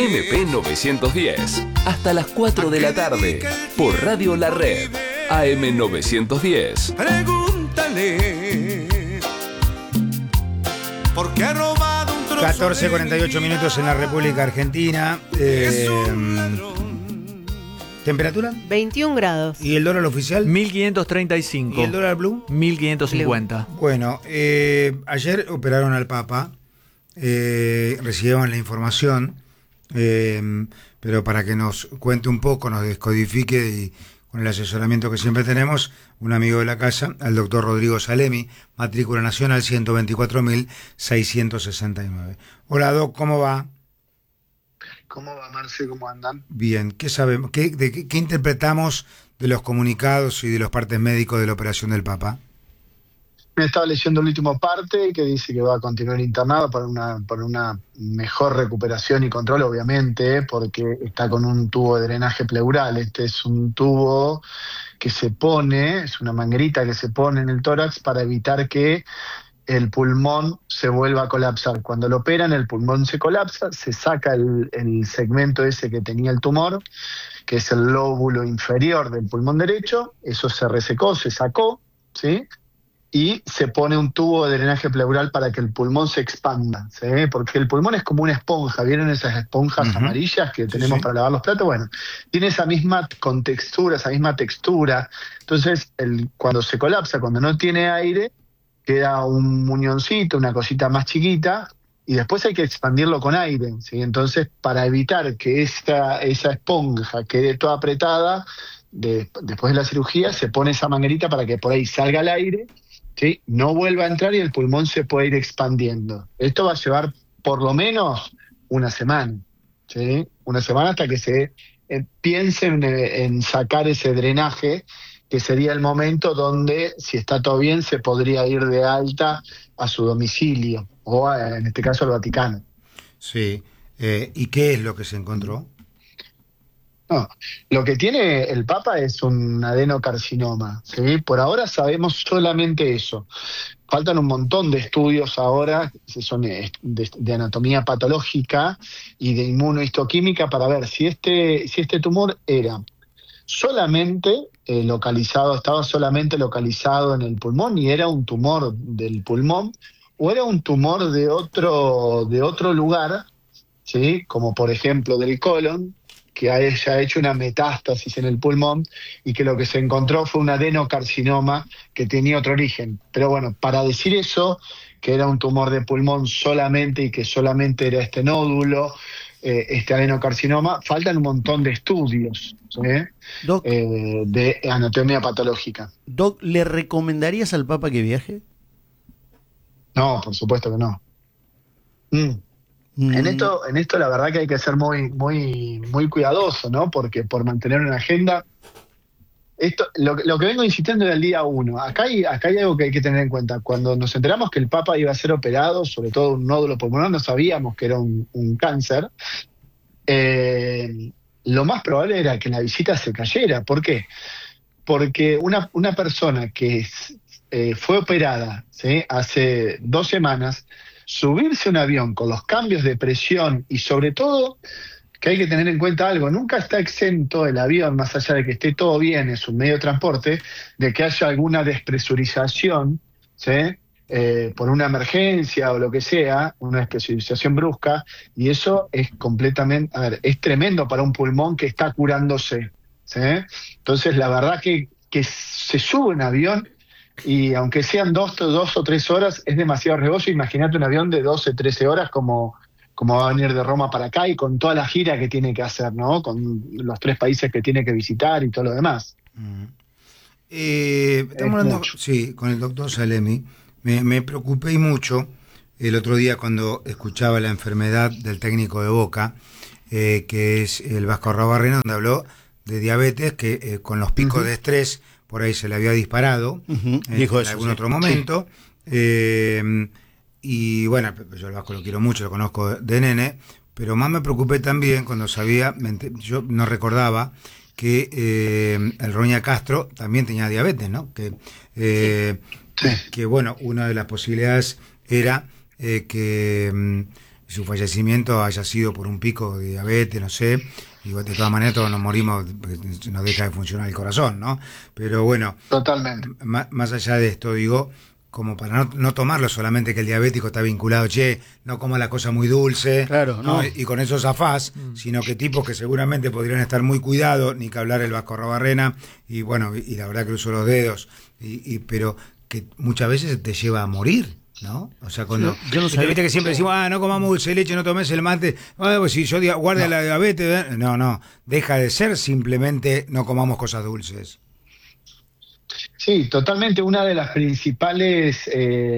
MP910. Hasta las 4 de la tarde. Por Radio La Red. AM910. Pregúntale. ¿Por qué ha robado un trozo 14:48 minutos en la República Argentina. ¿Temperatura? 21 grados. ¿Y el dólar oficial? 1535. ¿Y el dólar blue? 1550. Bueno, ayer operaron al Papa. Recibieron la información. Pero para que nos cuente un poco, nos descodifique y con el asesoramiento que siempre tenemos, un amigo de la casa, al doctor Rodrigo Salemi, matrícula nacional 124.669. Hola, Doc, ¿cómo va? ¿Cómo va, Marce? ¿Cómo andan? Bien, ¿qué sabemos? ¿Qué interpretamos de los comunicados y de los partes médicos de la operación del Papa? Me estaba leyendo el último parte que dice que va a continuar internado por una mejor recuperación y control, obviamente, porque está con un tubo de drenaje pleural. Este es un tubo que se pone, es una manguerita que se pone en el tórax para evitar que el pulmón se vuelva a colapsar. Cuando lo operan, el pulmón se colapsa, se saca el segmento ese que tenía el tumor, que es el lóbulo inferior del pulmón derecho. Eso se resecó, se sacó, ¿sí? Y se pone un tubo de drenaje pleural para que el pulmón se expanda, ¿sí? Porque el pulmón es como una esponja. ¿Vieron esas esponjas amarillas que tenemos para lavar los platos? Bueno, tiene esa misma contextura, esa misma textura. Entonces, cuando se colapsa, cuando no tiene aire, queda un muñoncito, una cosita más chiquita, y después hay que expandirlo con aire, ¿sí? Entonces, para evitar que esa esponja quede toda apretada, después de la cirugía, se pone esa manguerita para que por ahí salga el aire, ¿sí? No vuelva a entrar y el pulmón se puede ir expandiendo. Esto va a llevar por lo menos una semana, ¿sí? Una semana hasta que se piensen en sacar ese drenaje, que sería el momento donde, si está todo bien, se podría ir de alta a su domicilio, o en este caso al Vaticano. Sí. ¿Y qué es lo que se encontró? No, lo que tiene el Papa es un adenocarcinoma, ¿sí? Por ahora sabemos solamente eso. Faltan un montón de estudios ahora, son de anatomía patológica y de inmunohistoquímica, para ver si este tumor era solamente estaba solamente localizado en el pulmón y era un tumor del pulmón, o era un tumor de otro lugar, ¿sí? Como por ejemplo del colon, que haya hecho una metástasis en el pulmón y que lo que se encontró fue un adenocarcinoma que tenía otro origen. Pero bueno, para decir eso, que era un tumor de pulmón solamente y que solamente era este nódulo, este adenocarcinoma, faltan un montón de estudios, ¿sí? Doc, de anatomía patológica. Doc, ¿le recomendarías al Papa que viaje? No, por supuesto que no. En esto la verdad que hay que ser muy, muy, muy cuidadoso, ¿no? Porque por mantener una agenda, lo que vengo insistiendo desde el día 1, acá hay algo que hay que tener en cuenta. Cuando nos enteramos que el Papa iba a ser operado, sobre todo un nódulo pulmonar, no sabíamos que era un cáncer, lo más probable era que la visita se cayera. ¿Por qué? Porque una persona que fue operada, ¿sí? Hace 2 semanas, subirse a un avión con los cambios de presión y sobre todo que hay que tener en cuenta algo, nunca está exento el avión, más allá de que esté todo bien, es un medio de transporte, de que haya alguna despresurización, ¿sí? Por una emergencia o lo que sea, una despresurización brusca, y eso es completamente, es tremendo para un pulmón que está curándose, ¿sí? Entonces la verdad que se sube un avión y aunque sean 2 o 3 horas, es demasiado riesgoso. Imagínate un avión de 12, 13 horas como va a venir de Roma para acá y con toda la gira que tiene que hacer, ¿no? Con los 3 países que tiene que visitar y todo lo demás. Estamos hablando, sí, con el doctor Salemi. Me preocupé mucho el otro día cuando escuchaba la enfermedad del técnico de Boca, que es el Vasco Arrobarrena, donde habló de diabetes, que con los picos de estrés por ahí se le había disparado, dijo en eso, algún sí. otro momento. Y bueno, yo al Vasco lo quiero mucho, lo conozco de nene, pero más me preocupé también cuando sabía, yo no recordaba que el Roña Castro también tenía diabetes, ¿no? Que bueno, una de las posibilidades era que su fallecimiento haya sido por un pico de diabetes, no sé, y de todas maneras todos nos morimos, porque nos deja de funcionar el corazón, ¿no? Pero bueno, Totalmente. más allá de esto, digo, como para no tomarlo solamente que el diabético está vinculado, no coma la cosa muy dulce, Claro, no. y con eso zafás, sino que tipos que seguramente podrían estar muy cuidados, ni que hablar el Vasco Rabarrena, y bueno, y la verdad cruzo los dedos, pero que muchas veces te lleva a morir, ¿no? O sea, cuando Yo no sabía. viste que siempre decimos, no comamos dulce de leche, no tomes el mate, pues si yo guarda la diabetes, no, deja de ser simplemente no comamos cosas dulces. Sí, totalmente. Uno de los principales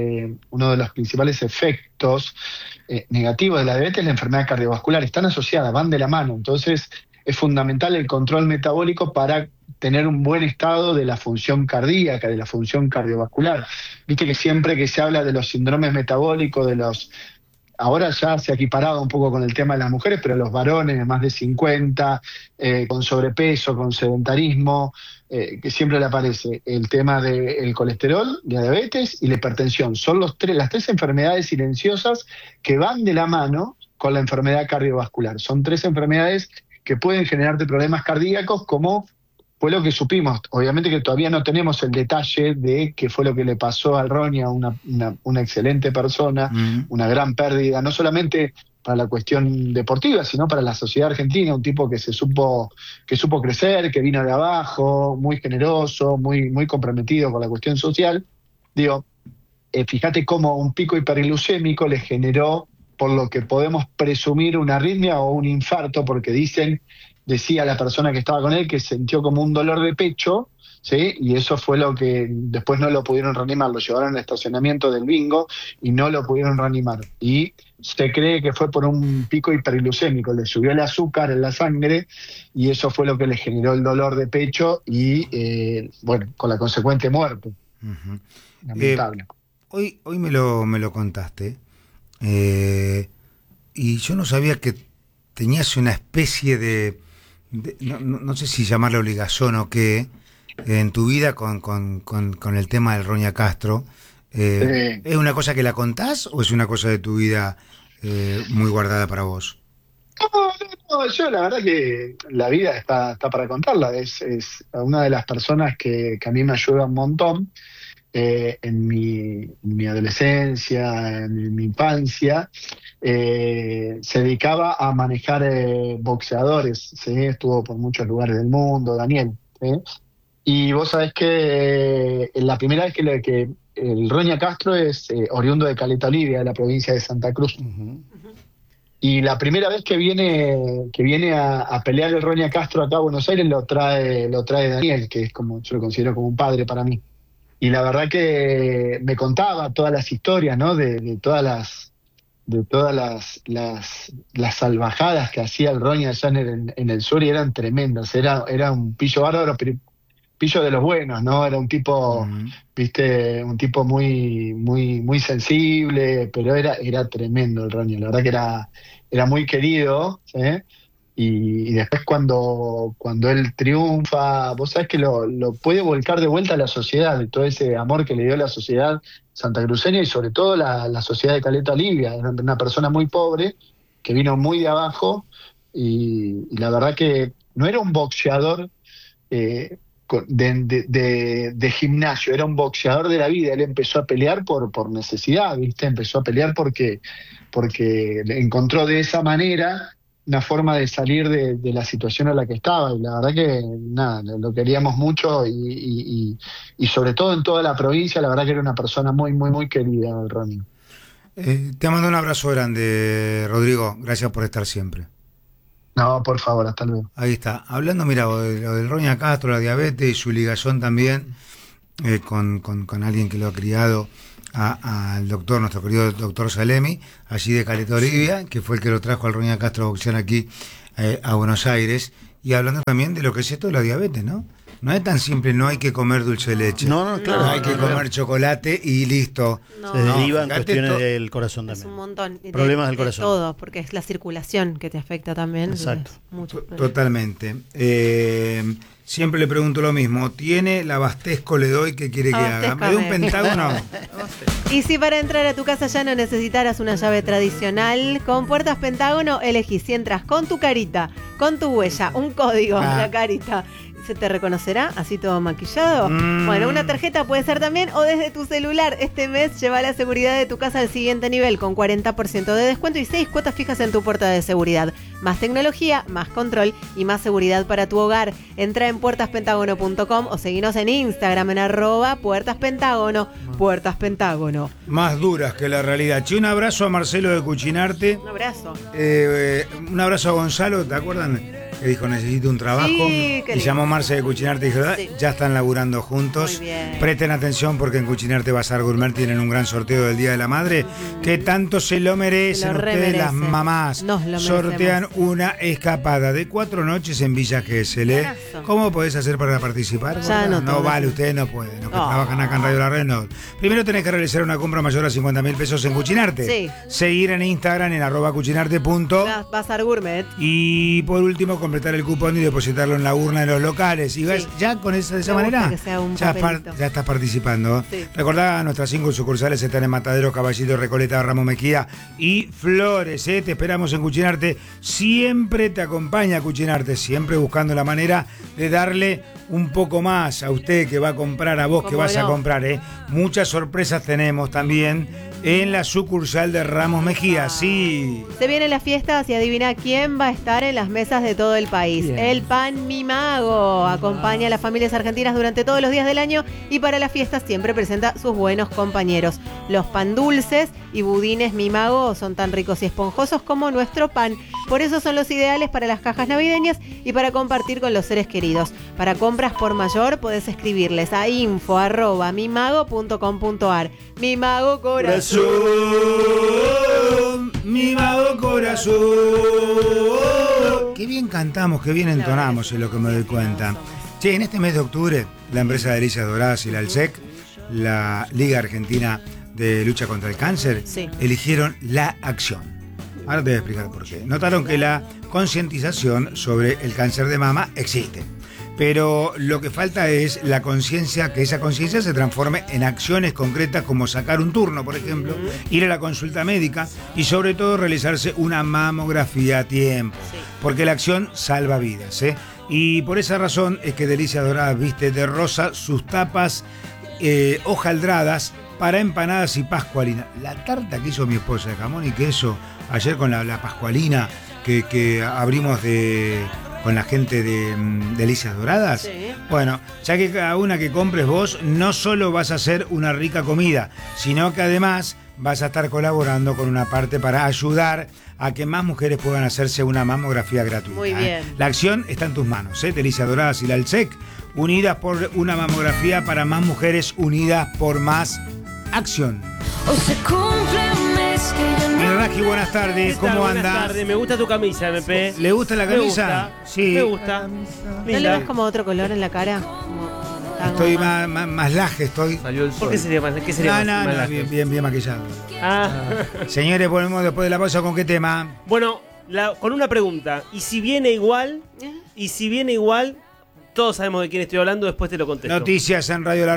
efectos negativos de la diabetes es la enfermedad cardiovascular. Están asociadas, van de la mano. Entonces, es fundamental el control metabólico para tener un buen estado de la función cardíaca, de la función cardiovascular. Viste que siempre que se habla de los síndromes metabólicos, ahora ya se ha equiparado un poco con el tema de las mujeres, pero los varones de más de 50, con sobrepeso, con sedentarismo, que siempre le aparece el tema del colesterol, la diabetes y la hipertensión. Son las tres enfermedades silenciosas que van de la mano con la enfermedad cardiovascular. Son tres enfermedades que pueden generarte problemas cardíacos, como fue lo que supimos. Obviamente que todavía no tenemos el detalle de qué fue lo que le pasó al Roña, una excelente persona, una gran pérdida, no solamente para la cuestión deportiva, sino para la sociedad argentina, un tipo que supo crecer, que vino de abajo, muy generoso, muy, muy comprometido con la cuestión social. Digo, fíjate cómo un pico hiperglucémico le generó, por lo que podemos presumir, una arritmia o un infarto, porque decía la persona que estaba con él que sintió como un dolor de pecho, ¿sí? Y eso fue lo que después no lo pudieron reanimar, lo llevaron al estacionamiento del bingo y no lo pudieron reanimar. Y se cree que fue por un pico hiperglucémico, le subió el azúcar en la sangre y eso fue lo que le generó el dolor de pecho y, con la consecuente muerte. Uh-huh. Lamentable. Hoy me lo contaste, y yo no sabía que tenías una especie de no sé si llamarle obligación o qué, en tu vida con el tema del Roña Castro. ¿Es una cosa que la contás o es una cosa de tu vida muy guardada para vos? No, yo la verdad que la vida está para contarla. Es una de las personas que a mí me ayuda un montón en mi adolescencia, en mi infancia. Se dedicaba a manejar boxeadores, ¿sí? Estuvo por muchos lugares del mundo, Daniel, ¿sí? Y vos sabés que la primera vez que el Roña Castro es oriundo de Caleta Olivia, de la provincia de Santa Cruz. Uh-huh. Y la primera vez que viene a pelear el Roña Castro acá a Buenos Aires lo trae Daniel, que es como, yo lo considero como un padre para mí. Y la verdad que me contaba todas las historias, ¿no? de todas las salvajadas que hacía el Roña allá en el sur, y eran tremendas. Era un pillo bárbaro, pero pillo de los buenos, ¿no? Era un tipo, viste, un tipo muy, muy, muy sensible, pero era tremendo el Roña. La verdad que era muy querido, ¿sí? Y después cuando él triunfa, vos sabés que lo puede volcar de vuelta a la sociedad, de todo ese amor que le dio la sociedad santacruceña y sobre todo la sociedad de Caleta Olivia. Era una persona muy pobre, que vino muy de abajo, y la verdad que no era un boxeador de gimnasio, era un boxeador de la vida. Él empezó a pelear por necesidad, ¿viste? Empezó a pelear porque encontró de esa manera una forma de salir de la situación en la que estaba, y la verdad que nada, lo queríamos mucho y sobre todo en toda la provincia. La verdad que era una persona muy, muy, muy querida, el Ronnie. Te mando un abrazo grande, Rodrigo, gracias por estar siempre. No, por favor, hasta luego. Ahí está, hablando, mira, lo del Roña Castro, la diabetes y su ligación también con alguien que lo ha criado, al doctor, nuestro querido doctor Salemi, allí de Caleta Olivia, que fue el que lo trajo al Roña Castro a boxear aquí a Buenos Aires, y hablando también de lo que es esto de la diabetes, ¿no? No es tan simple, no hay que comer dulce de leche. No, claro. No hay que comer chocolate y listo. No. Se derivan fíjate cuestiones del corazón Es también. un montón. Problemas del corazón. Todo, porque es la circulación que te afecta también. Exacto. Mucho. Totalmente. siempre le pregunto lo mismo. ¿Tiene la Bastesco le doy que quiere que haga? ¿Me da un pentágono? Y si para entrar a tu casa ya no necesitaras una llave tradicional, con Puertas Pentágono elegís si entras con tu carita, con tu huella, un código en la carita. ¿Se te reconocerá así todo maquillado? Bueno, una tarjeta puede ser también o desde tu celular. Este mes lleva la seguridad de tu casa al siguiente nivel con 40% de descuento y 6 cuotas fijas en tu puerta de seguridad. Más tecnología, más control y más seguridad para tu hogar. Entra en puertaspentágono.com o seguinos en Instagram en @puertaspentágono. Puertas Pentágono. Más duras que la realidad. Che, un abrazo a Marcelo de Cuchinarte. Un abrazo. Un abrazo a Gonzalo, ¿te acuerdan? Que dijo necesito un trabajo. Sí, y llamó Marce de Cuchinarte y dijo, Sí. ya están laburando juntos. Muy bien. Presten atención porque en Cuchinarte Bazar Gourmet tienen un gran sorteo del Día de la Madre que tanto se lo merecen Se lo ustedes, remerecen. las mamás. Nos lo Sortean merecemos. una escapada de 4 noches en Villa Gesell. Buenazo. ¿Cómo podés hacer para participar? Ya gorda? no No podés. vale, ustedes no pueden. Los que No. trabajan acá en Radio La Red no. Primero tenés que realizar una compra mayor a 50.000 pesos en Cuchinarte. Sí. Seguir en Instagram en @cuchinarte. Bazar Gourmet. Y por último, completar el cupón y depositarlo en la urna de los locales. Y ves, Sí. ya con esa, de esa Me gusta manera, que sea un ya, papelito. ya estás participando. Sí. Recordá, nuestras 5 sucursales están en Matadero, Caballito, Recoleta, Ramos Mejía y Flores. Te esperamos en Cuchinarte. Siempre te acompaña Cuchinarte, siempre buscando la manera de darle un poco más a usted que va a comprar, a vos que ¿Cómo vas a no? comprar. Muchas sorpresas tenemos también en la sucursal de Ramos Mejía. Sí. Se vienen las fiestas y adivina quién va a estar en las mesas de todo el país. Bien. El Pan Mi Mago acompaña a las familias argentinas durante todos los días del año y para las fiestas siempre presenta sus buenos compañeros. Los pan dulces y budines Mi Mago son tan ricos y esponjosos como nuestro pan. Por eso son los ideales para las cajas navideñas y para compartir con los seres queridos. Para compras por mayor podés escribirles a info@mimago.com.ar. Mi Mago Corazón. Mi mago corazón. Qué bien cantamos, qué bien entonamos, es lo que me doy cuenta. Che, en este mes de octubre, la empresa de Delicias Doradas y la ALSEC, la Liga Argentina de Lucha contra el Cáncer, Sí. eligieron la acción. Ahora te voy a explicar por qué. Notaron que la concientización sobre el cáncer de mama existe. Pero lo que falta es la conciencia, que esa conciencia se transforme en acciones concretas como sacar un turno, por ejemplo, ir a la consulta médica y sobre todo realizarse una mamografía a tiempo. Sí. Porque la acción salva vidas. Y por esa razón es que Delicias Doradas viste de rosa sus tapas hojaldradas para empanadas y pascualina. La tarta que hizo mi esposa de jamón y queso ayer con la pascualina que abrimos con la gente de Delicias Doradas. Sí. Bueno, ya que cada una que compres vos, no solo vas a hacer una rica comida, sino que además vas a estar colaborando con una parte para ayudar a que más mujeres puedan hacerse una mamografía gratuita. Muy bien. La acción está en tus manos, Delicias Doradas y la ALSEC, unidas por una mamografía para más mujeres, unidas por más acción. O se cumple un mes que yo no. Raji, buenas tardes, ¿Qué tal? ¿cómo Buenas andas? tardes. Me gusta tu camisa, MP. ¿Le gusta la Me camisa? gusta, Sí. Me gusta. ¿No Linda. le ves como otro color en la cara? Como tan Estoy como- más laje, estoy. Salió el sol. ¿Por qué sería más? ¿Qué sería No, más? no, más no, lácteo? bien maquillado. Ah. Señores, volvemos después de la pausa con qué tema. Bueno, con una pregunta. ¿Y si viene igual? ¿Y si viene igual? Todos sabemos de quién estoy hablando, después te lo contesto. Noticias en Radio La